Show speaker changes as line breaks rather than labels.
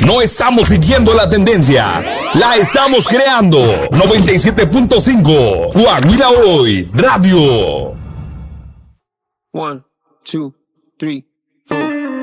No estamos siguiendo la tendencia, la estamos creando. 97.5 Coahuila Hoy Radio.
1, 2, 3.